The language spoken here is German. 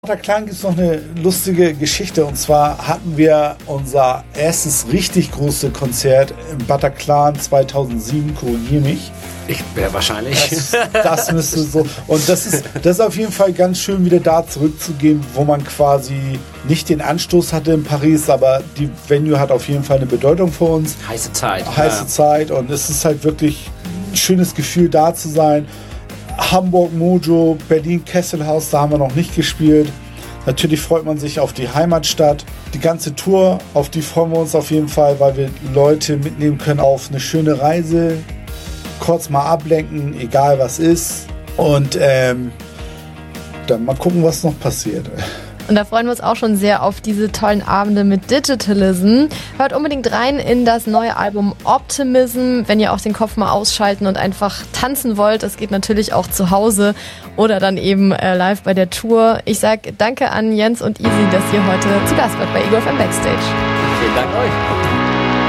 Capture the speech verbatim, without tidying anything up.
Bataclan gibt es noch eine lustige Geschichte, und zwar hatten wir unser erstes richtig großes Konzert im Bataclan zweitausendsieben, korrigiere mich. Ich wäre wahrscheinlich. Das, das müsste so. Und das ist, das ist auf jeden Fall ganz schön, wieder da zurückzugehen, wo man quasi nicht den Anstoß hatte in Paris, aber die Venue hat auf jeden Fall eine Bedeutung für uns. Heiße Zeit. Heiße ja. Zeit, und es ist halt wirklich ein schönes Gefühl, da zu sein. Hamburg Mojo, Berlin Kesselhaus, da haben wir noch nicht gespielt. Natürlich freut man sich auf die Heimatstadt. Die ganze Tour, auf die freuen wir uns auf jeden Fall, weil wir Leute mitnehmen können auf eine schöne Reise. Kurz mal ablenken, egal was ist. Und ähm, dann mal gucken, was noch passiert. Und da freuen wir uns auch schon sehr auf diese tollen Abende mit Digitalism. Hört unbedingt rein in das neue Album Optimism, wenn ihr auch den Kopf mal ausschalten und einfach tanzen wollt. Das geht natürlich auch zu Hause oder dann eben äh, live bei der Tour. Ich sage danke an Jens und Easy, dass ihr heute zu Gast wart bei Ego F M Backstage. Vielen Dank euch.